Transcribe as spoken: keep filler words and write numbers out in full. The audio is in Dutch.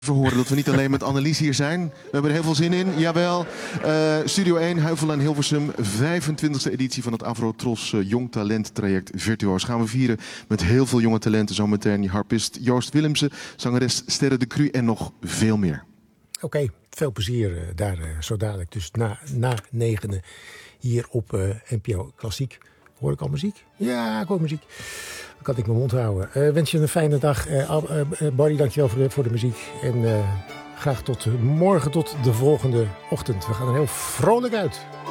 verhoren dat we niet alleen met Annelies hier zijn. We hebben er heel veel zin in. Jawel. Uh, Studio één, Huivel en Hilversum. vijfentwintigste editie van het Afro-Tros uh, Jong Talent Traject Virtuoos. Gaan we vieren met heel veel jonge talenten. Zometeen harpist Joost Willemsen, zangeres Sterre de Cru en nog veel meer. Oké, okay, veel plezier uh, daar uh, zo dadelijk. Dus na, na negenen hier op uh, N P O Klassiek. Hoor ik al muziek? Ja, ik hoor muziek. Dan kan ik mijn mond houden. Uh, wens je een fijne dag. Uh, uh, uh, Barry, dankjewel voor de, voor de muziek. En uh, graag tot morgen, tot de volgende ochtend. We gaan er heel vrolijk uit.